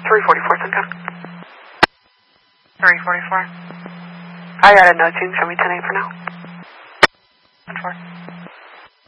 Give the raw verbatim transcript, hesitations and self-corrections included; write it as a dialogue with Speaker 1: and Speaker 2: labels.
Speaker 1: three forty-four, Simcoe.
Speaker 2: three forty-four.
Speaker 1: I got a no tune. Show me ten eight for now.